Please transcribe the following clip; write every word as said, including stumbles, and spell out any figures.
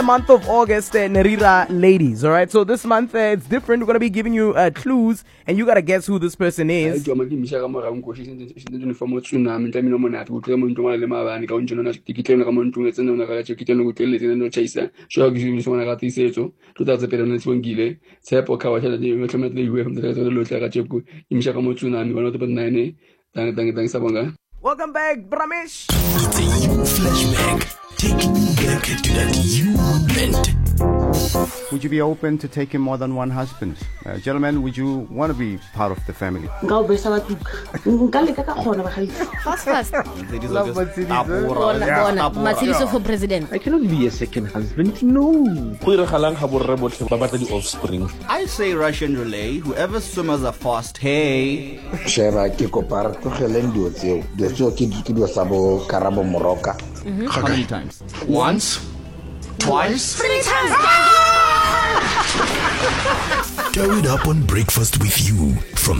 Month of August, uh, Nerira ladies, all right? So this month, uh, it's different. We're going to be giving you uh, clues, and you got to guess who this person is. Well, the Welcome back, Bramish. It's a you flashback, taking you back to that you moment. Would you be open to taking more than one husband? Uh, gentlemen, would you want to be part of the family? Fast, fast. Matshidiso for president. I cannot be a second husband, no. I say Russian relay, whoever swimmers are fast, hey. Sheba ke kopar to geleng dio tseo. Dio tseo ke ke dio sabo karabo moroka. How many times? Once, twice, Three times. Throw it up on breakfast with you from